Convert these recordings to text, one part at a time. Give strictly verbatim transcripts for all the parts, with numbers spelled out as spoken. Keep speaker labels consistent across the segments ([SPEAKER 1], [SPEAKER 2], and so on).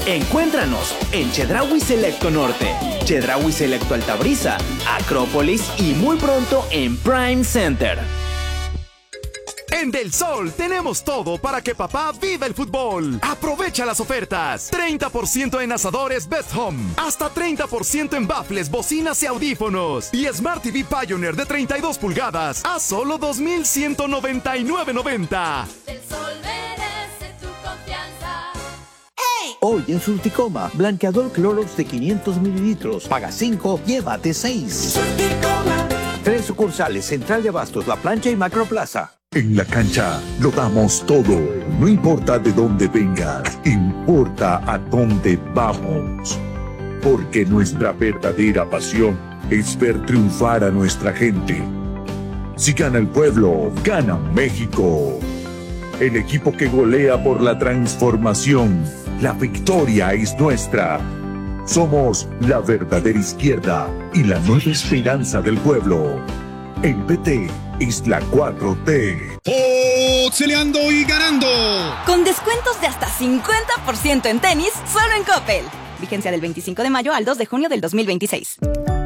[SPEAKER 1] Encuéntranos en Chedraui Selecto Norte, Chedraui Selecto Altabrisa, Acrópolis y muy pronto en Prime Center.
[SPEAKER 2] En Del Sol tenemos todo para que papá viva el fútbol. Aprovecha las ofertas. treinta por ciento en asadores Best Home. Hasta treinta por ciento en baffles, bocinas y audífonos. Y Smart T V Pioneer de treinta y dos pulgadas a solo dos mil ciento noventa y nueve noventa.
[SPEAKER 3] Del Sol merece tu confianza.
[SPEAKER 4] ¡Hey! Hoy en Surticoma, blanqueador Clorox de quinientos mililitros. Paga cinco, llévate seis. Surticoma. Tres sucursales, Central de Abastos, La Plancha y Macroplaza.
[SPEAKER 5] En la cancha lo damos todo. No importa de dónde vengas, importa a dónde vamos. Porque nuestra verdadera pasión es ver triunfar a nuestra gente. Si gana el pueblo, gana México. El equipo que golea por la transformación. La victoria es nuestra. Somos la verdadera izquierda y la nueva esperanza del pueblo. El P T es la cuatro T.
[SPEAKER 6] ¡Oxeleando y ganando!
[SPEAKER 7] Con descuentos de hasta cincuenta por ciento en tenis, solo en Coppel. Vigencia del veinticinco de mayo al dos de junio del dos mil veintiséis.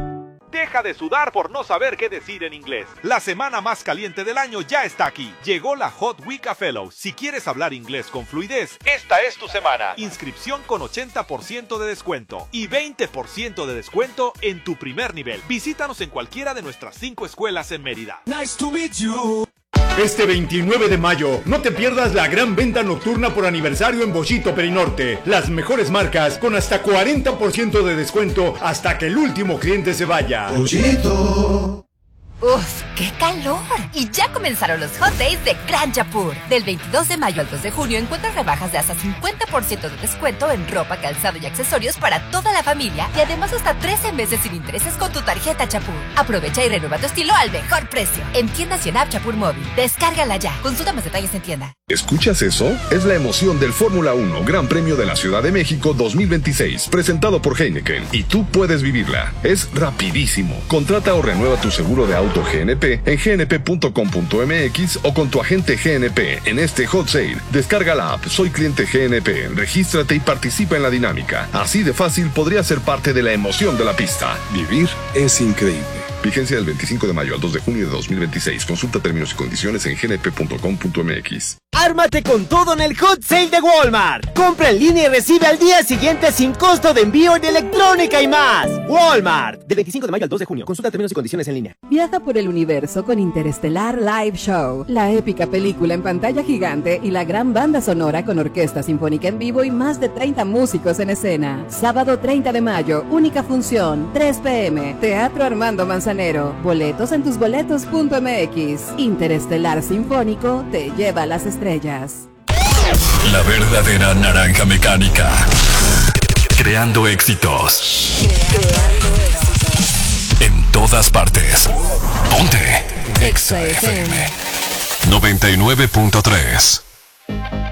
[SPEAKER 8] Deja de sudar por no saber qué decir en inglés. La semana más caliente del año ya está aquí. Llegó la Hot Week a Fellows. Si quieres hablar inglés con fluidez, esta es tu semana. Inscripción con ochenta por ciento de descuento y veinte por ciento de descuento en tu primer nivel. Visítanos en cualquiera de nuestras cinco escuelas en Mérida.
[SPEAKER 6] Nice to meet you.
[SPEAKER 9] Este veintinueve de mayo, no te pierdas la gran venta nocturna por aniversario en Bollito Perinorte. Las mejores marcas con hasta cuarenta por ciento de descuento hasta que el último cliente se vaya.
[SPEAKER 6] Bollito.
[SPEAKER 10] ¡Uf! ¡Qué calor! Y ya comenzaron los Hot Days de Gran Japur. Del veintidós de mayo al dos de junio encuentras rebajas de hasta cincuenta por ciento de descuento en ropa, calzado y accesorios para toda la familia y además hasta trece meses sin intereses con tu tarjeta Japur. Aprovecha y renueva tu estilo al mejor precio. En tiendas y en app Japur Móvil. Descárgala ya. Consulta más detalles en tienda.
[SPEAKER 11] ¿Escuchas eso? Es la emoción del Fórmula uno Gran Premio de la Ciudad de México dos mil veintiséis, presentado por Heineken. Y tú puedes vivirla. Es rapidísimo. Contrata o renueva tu seguro de auto G N P en g n p punto com punto m x o con tu agente G N P en este hot sale. Descarga la app Soy Cliente G N P, regístrate y participa en la dinámica. Así de fácil podría ser parte de la emoción de la pista. Vivir es increíble. Vigencia del veinticinco de mayo al dos de junio de dos mil veintiséis. Consulta términos y condiciones en g n p punto com punto m x.
[SPEAKER 12] ¡Ármate con todo en el Hot Sale de Walmart! Compra en línea y recibe al día siguiente sin costo de envío en electrónica y más. Walmart. Del veinticinco de mayo al dos de junio. Consulta términos y condiciones en línea.
[SPEAKER 13] Viaja por el universo con Interestelar Live Show. La épica película en pantalla gigante y la gran banda sonora con orquesta sinfónica en vivo y más de treinta músicos en escena. Sábado treinta de mayo. Única función. tres pe eme. Teatro Armando Manzanero. Boletos en tus boletos punto m x. Interestelar Sinfónico te lleva a las estrellas.
[SPEAKER 14] La verdadera naranja mecánica. Creando éxitos.
[SPEAKER 13] Creando éxitos.
[SPEAKER 14] En todas partes. Ponte.
[SPEAKER 13] Exa F M.
[SPEAKER 14] noventa y nueve punto tres.